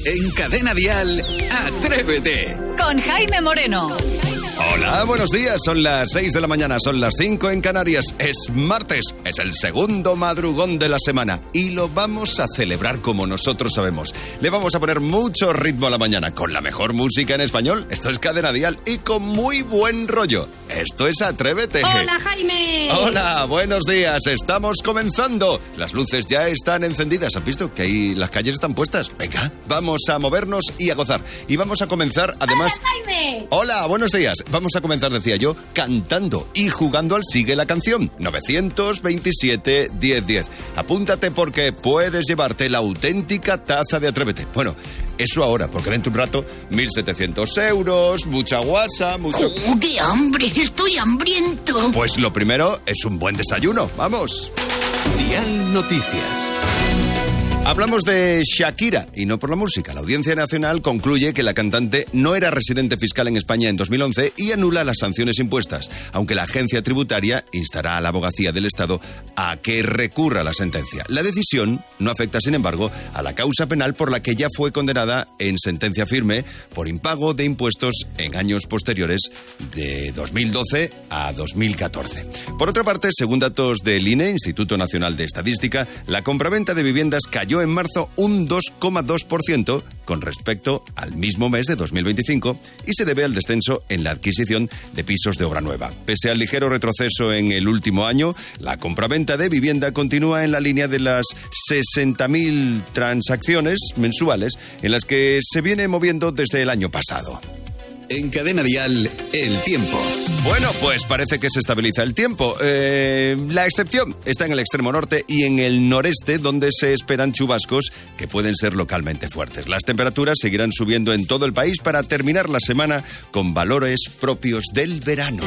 En Cadena Dial, Atrévete. Con Jaime Moreno. Hola, buenos días. Son las 6 de la mañana, son las 5 en Canarias. Es martes, es el segundo madrugón de la semana y lo vamos a celebrar como nosotros sabemos. Le vamos a poner mucho ritmo a la mañana con la mejor música en español. Esto es Cadena Dial y con muy buen rollo. Esto es Atrévete. Hola, Jaime. Hola, buenos días. Estamos comenzando. Las luces ya están encendidas. ¿Has visto que ahí las calles están puestas? Venga, vamos a movernos y a gozar. Y vamos a comenzar además... Hola, Jaime. Hola, buenos días. Vamos a comenzar, decía yo, cantando y jugando al Sigue la Canción. 927-1010. Apúntate porque puedes llevarte la auténtica taza de Atrévete. Bueno, eso ahora, porque dentro de un rato, 1.700 euros, mucha guasa, mucho... ¡Oh, qué hambre! ¡Estoy hambriento! Pues lo primero es un buen desayuno. ¡Vamos! Dial Noticias. Hablamos de Shakira, y no por la música. La Audiencia Nacional concluye que la cantante no era residente fiscal en España en 2011 y anula las sanciones impuestas, aunque la agencia tributaria instará a la Abogacía del Estado a que recurra la sentencia. La decisión no afecta, sin embargo, a la causa penal por la que ya fue condenada en sentencia firme por impago de impuestos en años posteriores de 2012 a 2014. Por otra parte, según datos del INE, Instituto Nacional de Estadística, la compraventa de viviendas cayó en marzo un 2,2% con respecto al mismo mes de 2025 y se debe al descenso en la adquisición de pisos de obra nueva. Pese al ligero retroceso en el último año, la compraventa de vivienda continúa en la línea de las 60.000 transacciones mensuales en las que se viene moviendo desde el año pasado. En Cadena Dial, el tiempo. Bueno, pues parece que se estabiliza el tiempo. La excepción está en el extremo norte y en el noreste, donde se esperan chubascos que pueden ser localmente fuertes. Las temperaturas seguirán subiendo en todo el país para terminar la semana con valores propios del verano.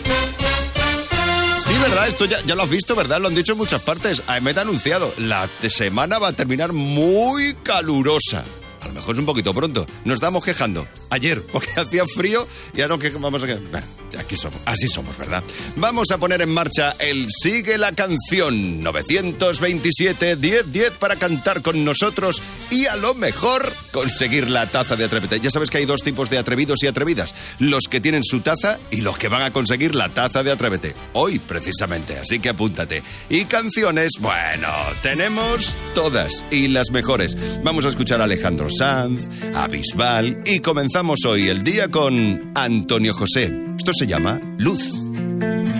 Sí, ¿verdad? Esto ya lo has visto, ¿verdad? Lo han dicho en muchas partes. AEMET ha anunciado, la semana va a terminar muy calurosa. A lo mejor es un poquito pronto. Nos estamos quejando ayer porque hacía frío y ahora que vamos a quedar. Bueno, aquí somos, así somos, ¿verdad? Vamos a poner en marcha el Sigue la Canción. 927-1010 para cantar con nosotros y a lo mejor conseguir la taza de Atrévete. Ya sabes que hay dos tipos de atrevidos y atrevidas. Los que tienen su taza y los que van a conseguir la taza de Atrévete. Hoy, precisamente, así que apúntate. Y canciones, bueno, tenemos todas y las mejores. Vamos a escuchar a Alejandro Sanz, a Bisbal y comenzamos hoy el día con Antonio José. Esto se llama Luz.